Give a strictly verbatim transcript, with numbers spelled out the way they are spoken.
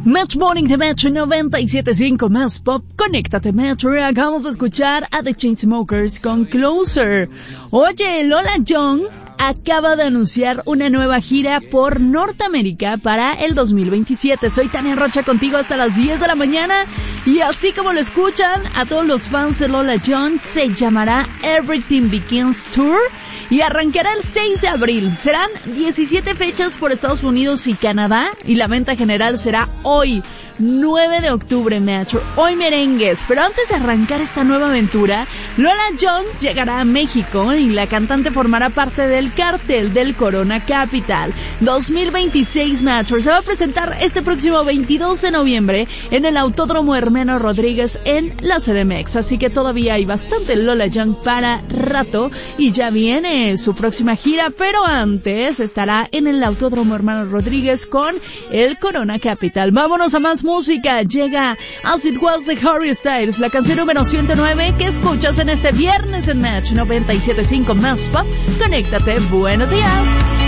Match Morning de Metro noventa y siete punto cinco más pop. Conéctate Metro. Acabamos de escuchar a The Chainsmokers con Closer. Oye, Lola Young acaba de anunciar una nueva gira por Norteamérica para el dos mil veintisiete. Soy Tania Rocha contigo hasta las diez de la mañana. Y así como lo escuchan, a todos los fans de Lola Young se llamará Everything Begins Tour y arrancará el seis de abril. Serán diecisiete fechas por Estados Unidos y Canadá y la venta general será hoy, nueve de octubre, Metro. Hoy merengues. Pero antes de arrancar esta nueva aventura, Lola Young llegará a México y la cantante formará parte del cartel del Corona Capital dos mil veintiséis. Metro se va a presentar este próximo veintidós de noviembre en el Autódromo Hermano Rodríguez en la C D M X. Así que todavía hay bastante Lola Young para rato y ya viene su próxima gira, pero antes estará en el Autódromo Hermano Rodríguez con el Corona Capital. Vámonos a más música. Llega As It Was de Harry Styles, la canción número ciento nueve que escuchas en este viernes en Match noventa y siete punto cinco más pop. Conéctate. Buenos días.